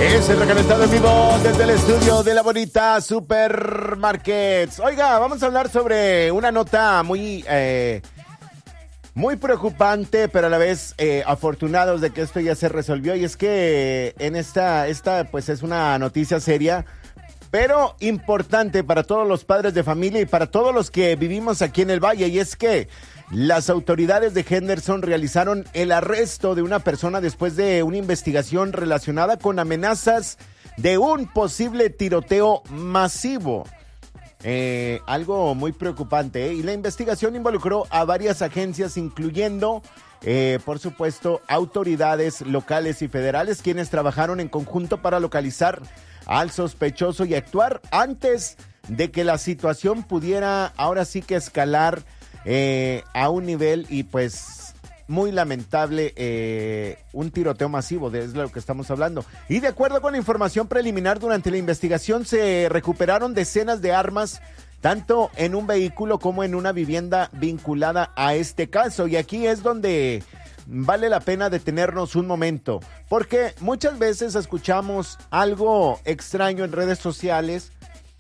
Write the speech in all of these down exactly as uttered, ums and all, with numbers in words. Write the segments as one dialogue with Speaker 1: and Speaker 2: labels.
Speaker 1: Es el recalentado en vivo desde el estudio de la bonita Supermarkets. Oiga, vamos a hablar sobre una nota muy, eh, muy preocupante, pero a la vez eh, afortunados de que esto ya se resolvió. Y es que en esta, esta pues es una noticia seria, pero importante para todos los padres de familia y para todos los que vivimos aquí en el Valle. Y es que las autoridades de Henderson realizaron el arresto de una persona después de una investigación relacionada con amenazas de un posible tiroteo masivo. Eh, algo muy preocupante, ¿eh? Y la investigación involucró a varias agencias, incluyendo, eh, por supuesto, autoridades locales y federales, quienes trabajaron en conjunto para localizar al sospechoso y actuar antes de que la situación pudiera ahora sí que escalar Eh, a un nivel y pues muy lamentable, eh, un tiroteo masivo, de es lo que estamos hablando. Y de acuerdo con la información preliminar, durante la investigación se recuperaron decenas de armas, tanto en un vehículo como en una vivienda vinculada a este caso. Y aquí es donde vale la pena detenernos un momento, porque muchas veces escuchamos algo extraño en redes sociales,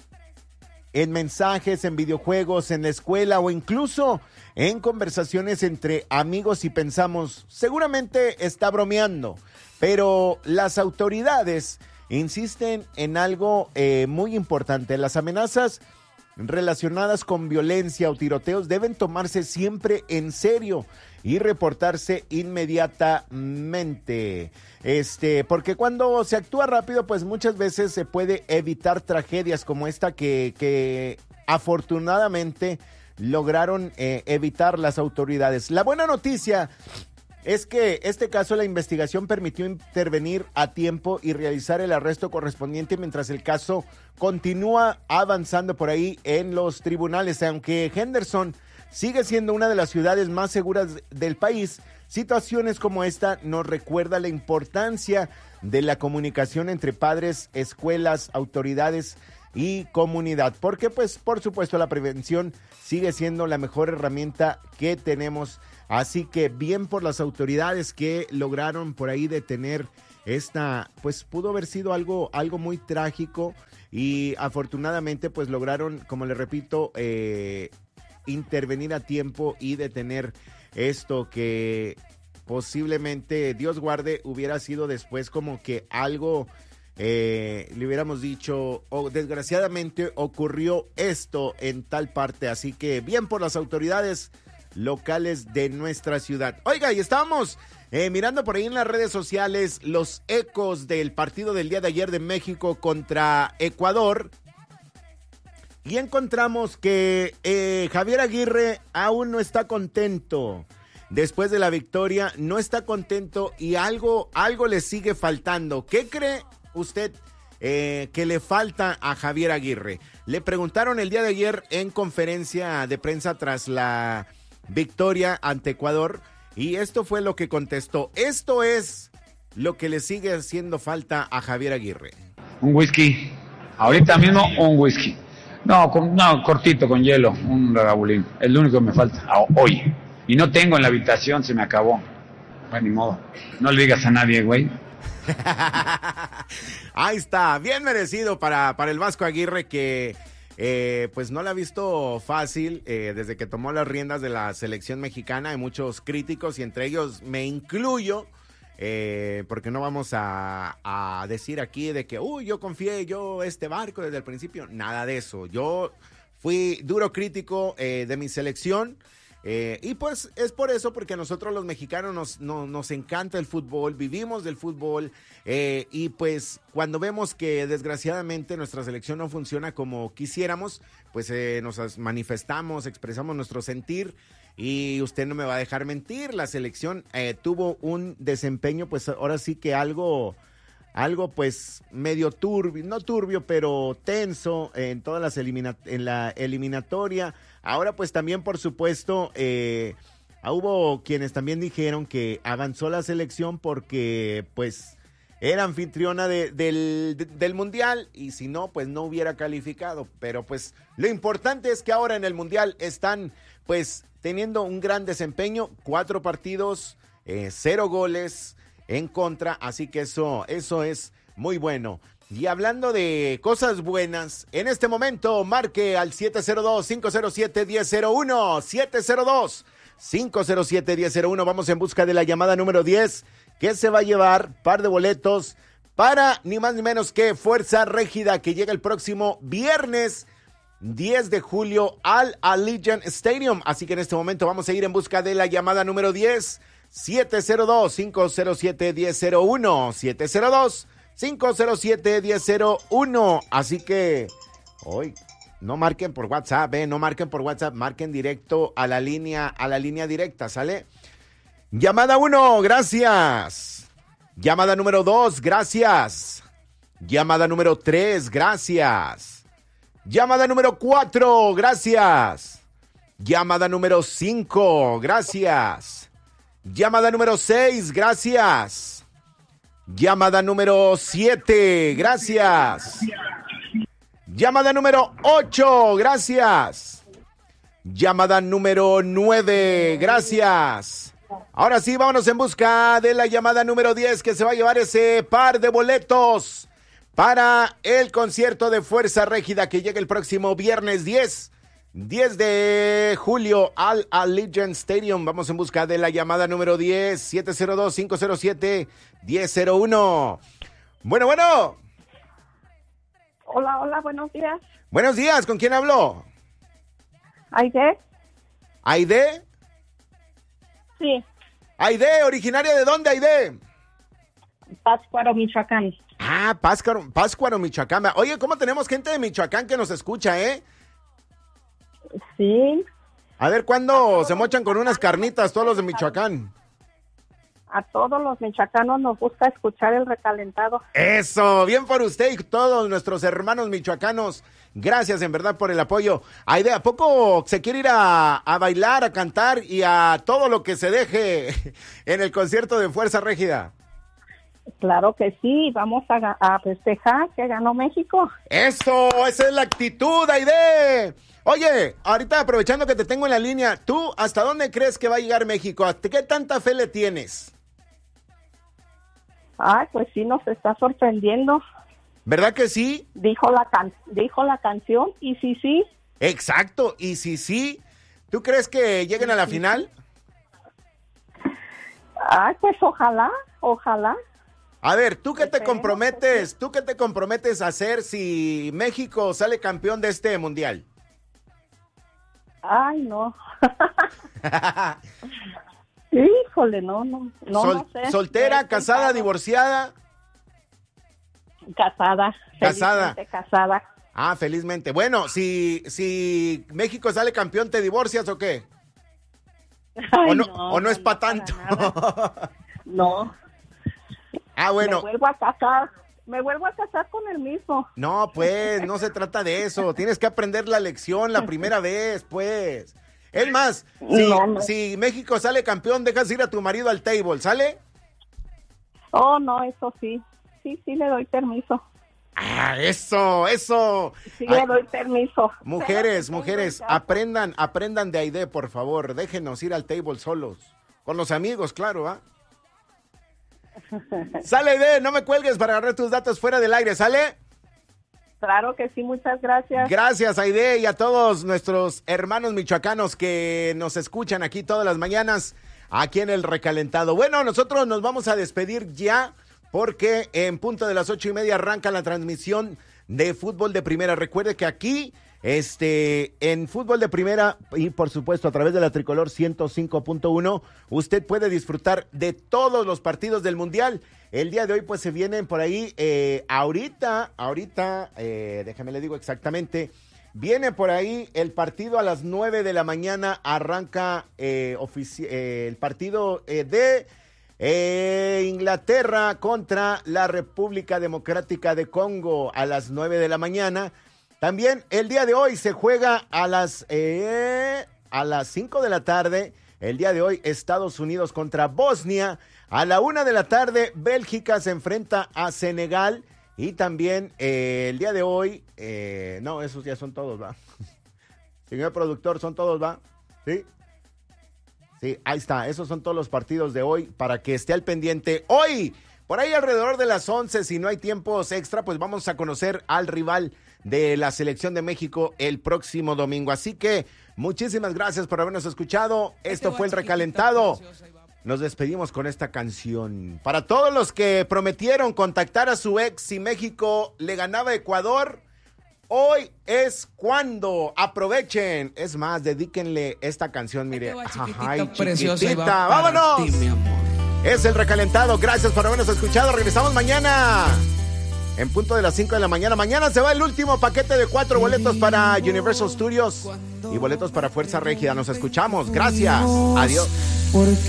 Speaker 1: en mensajes, en videojuegos, en la escuela o incluso en conversaciones entre amigos y pensamos, seguramente está bromeando, pero las autoridades insisten en algo eh, muy importante. Las amenazas relacionadas con violencia o tiroteos deben tomarse siempre en serio y reportarse inmediatamente. Este, porque cuando se actúa rápido, pues muchas veces se puede evitar tragedias como esta que, que afortunadamente lograron eh, evitar las autoridades. La buena noticia es que este caso, la investigación permitió intervenir a tiempo y realizar el arresto correspondiente mientras el caso continúa avanzando por ahí en los tribunales. Aunque Henderson sigue siendo una de las ciudades más seguras del país, situaciones como esta nos recuerda la importancia de la comunicación entre padres, escuelas, autoridades y comunidad, porque pues por supuesto la prevención sigue siendo la mejor herramienta que tenemos. Así que bien por las autoridades que lograron por ahí detener esta, pues pudo haber sido algo, algo muy trágico, y afortunadamente pues lograron, como les repito, eh, intervenir a tiempo y detener esto que posiblemente, Dios guarde, hubiera sido después como que algo, eh, le hubiéramos dicho, o oh, desgraciadamente ocurrió esto en tal parte. Así que bien por las autoridades locales de nuestra ciudad. Oiga, y estábamos eh, mirando por ahí en las redes sociales los ecos del partido del día de ayer de México contra Ecuador, y encontramos que eh, Javier Aguirre aún no está contento. Después de la victoria, no está contento y algo, algo le sigue faltando. ¿Qué cree usted eh, que le falta a Javier Aguirre? Le preguntaron el día de ayer en conferencia de prensa tras la victoria ante Ecuador, y esto fue lo que contestó. Esto es lo que le sigue haciendo falta a Javier Aguirre.
Speaker 2: Un whisky. Ahorita mismo un whisky. No, con, no, cortito, con hielo, un ragabulín. Es lo único que me falta hoy. Y no tengo en la habitación, se me acabó. Bueno, ni modo. No le digas a nadie, güey.
Speaker 1: Ahí está, bien merecido para, para el Vasco Aguirre, que eh, pues no la ha visto fácil eh, desde que tomó las riendas de la selección mexicana. Hay muchos críticos y entre ellos me incluyo. Eh, porque no vamos a, a decir aquí de que, uy, yo confié, yo este barco desde el principio. Nada de eso. Yo fui duro crítico eh, de mi selección. Eh, y pues es por eso, porque a nosotros los mexicanos nos, no, nos encanta el fútbol, vivimos del fútbol. Eh, y pues cuando vemos que desgraciadamente nuestra selección no funciona como quisiéramos, pues eh, nos manifestamos, expresamos nuestro sentir. Y usted no me va a dejar mentir, la selección eh, tuvo un desempeño, pues ahora sí que algo, algo pues medio turbio, no turbio, pero tenso en todas las elimina- en la eliminatoria. Ahora pues también, por supuesto, eh, hubo quienes también dijeron que avanzó la selección porque pues era anfitriona de, del, de, del Mundial, y si no, pues no hubiera calificado. Pero pues lo importante es que ahora en el Mundial están pues teniendo un gran desempeño, cuatro partidos, eh, cero goles en contra, así que eso, eso es muy bueno. Y hablando de cosas buenas, en este momento marque al siete cero dos, cinco cero siete, uno cero cero uno, siete cero dos, cinco cero siete, uno cero cero uno. Vamos en busca de la llamada número diez, que se va a llevar par de boletos para ni más ni menos que Fuerza Régida, que llega el próximo viernes diez de julio al Allegiant Stadium. Así que en este momento vamos a ir en busca de la llamada número diez, siete cero dos, cinco cero siete, uno cero cero uno, siete cero dos, cinco cero siete, uno cero cero uno. Así que hoy no marquen por WhatsApp, eh, no marquen por WhatsApp, marquen directo a la línea, a la línea directa, ¿sale? Llamada uno, gracias. Llamada número dos, gracias. Llamada número tres, gracias. Llamada número cuatro, gracias. Llamada número cinco, gracias. Llamada número seis, gracias. Llamada número siete, gracias. Llamada número ocho, gracias. Llamada número nueve, gracias. Ahora sí, vámonos en busca de la llamada número diez, que se va a llevar ese par de boletos para el concierto de Fuerza Régida, que llega el próximo viernes diez de julio al Allegiant Stadium. Vamos en busca de la llamada número diez, siete cero dos, cinco cero siete, uno cero cero uno. Bueno, bueno.
Speaker 3: Hola, hola, buenos días.
Speaker 1: Buenos días, ¿con quién habló?
Speaker 3: ¿Aide?
Speaker 1: ¿Aide?
Speaker 3: Sí.
Speaker 1: ¿Aide, originaria de dónde, Aide?
Speaker 3: Pátzcuaro, Michoacán.
Speaker 1: Ah, Pátzcuaro, Pátzcuaro, Michoacán. Oye, ¿cómo tenemos gente de Michoacán que nos escucha, eh?
Speaker 3: Sí.
Speaker 1: A ver, ¿cuándo se mochan con unas carnitas todos los de Michoacán?
Speaker 3: A todos los michoacanos nos gusta escuchar el recalentado.
Speaker 1: Eso, bien por usted y todos nuestros hermanos michoacanos. Gracias en verdad por el apoyo. Aide, ¿a poco se quiere ir a, a bailar, a cantar y a todo lo que se deje en el concierto de Fuerza Régida?
Speaker 3: Claro que sí, vamos a, a festejar que ganó México.
Speaker 1: Eso, esa es la actitud, Aide. Oye, ahorita aprovechando que te tengo en la línea, ¿tú hasta dónde crees que va a llegar México? ¿Hasta qué tanta fe le tienes?
Speaker 3: Ay, pues sí, nos está sorprendiendo.
Speaker 1: ¿Verdad que sí?
Speaker 3: Dijo la can dijo la canción, y sí, sí.
Speaker 1: Exacto, y si sí, ¿tú crees que lleguen a la final?
Speaker 3: Ay, pues ojalá, ojalá.
Speaker 1: A ver, ¿tú qué te
Speaker 3: Esperemos
Speaker 1: comprometes?
Speaker 3: que sí.
Speaker 1: ¿Tú qué te comprometes a hacer si México sale campeón de este mundial?
Speaker 3: Ay, no. Híjole, no, no, no,
Speaker 1: Sol-
Speaker 3: no sé.
Speaker 1: ¿Soltera,
Speaker 3: No he
Speaker 1: casada,
Speaker 3: pensado.
Speaker 1: divorciada?
Speaker 3: Casada.
Speaker 1: Casada.
Speaker 3: felizmente casada.
Speaker 1: Ah, felizmente. Bueno, si, si México sale campeón, ¿te divorcias o qué?
Speaker 3: Ay,
Speaker 1: ¿O no, o no es para
Speaker 3: para
Speaker 1: tanto?
Speaker 3: nada. No.
Speaker 1: Ah, bueno.
Speaker 3: Me vuelvo a casar. Me vuelvo a casar con el mismo.
Speaker 1: No, pues, no se trata de eso. Tienes que aprender la lección la primera vez, pues. Es más, si,
Speaker 3: No, no.
Speaker 1: si México sale campeón, dejas ir a tu marido al table, ¿sale?
Speaker 3: Oh, no, eso sí. Sí, sí, le doy permiso.
Speaker 1: Ah, eso, eso.
Speaker 3: Sí,
Speaker 1: Ay,
Speaker 3: le doy permiso.
Speaker 1: mujeres,
Speaker 3: Pero-
Speaker 1: mujeres, aprendan, aprendan de Aide, por favor. Déjenos ir al table solos. Con los amigos, claro, ¿ah? Sale, Aide, no me cuelgues para agarrar tus datos fuera del aire, ¿sale?
Speaker 3: Claro que sí, muchas gracias.
Speaker 1: Gracias, Aide, y a todos nuestros hermanos michoacanos que nos escuchan aquí todas las mañanas, aquí en El Recalentado. Bueno, nosotros nos vamos a despedir ya, porque en punto de las ocho y media arranca la transmisión de Fútbol de Primera. Recuerde que aquí, este, en Fútbol de Primera, y por supuesto a través de la Tricolor ciento cinco punto uno, usted puede disfrutar de todos los partidos del Mundial. El día de hoy, pues, se vienen por ahí, eh, ahorita, ahorita, eh, déjame le digo exactamente, viene por ahí el partido a las nueve de la mañana, arranca eh, ofici- eh, el partido eh, de eh, Inglaterra contra la República Democrática de Congo a las nueve de la mañana. También el día de hoy se juega a las, eh, a las cinco de la tarde, el día de hoy Estados Unidos contra Bosnia. A la una de la tarde, Bélgica se enfrenta a Senegal. Y también eh, el día de hoy, eh, no, esos ya son todos, ¿va? Señor productor, ¿son todos, va? ¿Sí? Sí, ahí está, esos son todos los partidos de hoy para que esté al pendiente. Hoy, Por ahí alrededor de las once, si no hay tiempos extra, pues vamos a conocer al rival de la Selección de México el próximo domingo. Así que muchísimas gracias por habernos escuchado. Esto fue El Recalentado. Nos despedimos con esta canción. Para todos los que prometieron contactar a su ex si México le ganaba a Ecuador, hoy es cuando. Aprovechen. Es más, dedíquenle esta canción, mire. Ay, chiquitita, vámonos. Ti, es El Recalentado. Gracias por habernos escuchado. Regresamos mañana en punto de las cinco de la mañana. Mañana se va el último paquete de cuatro boletos para Universal Studios y boletos para Fuerza Régida. Nos escuchamos. Gracias. Adiós.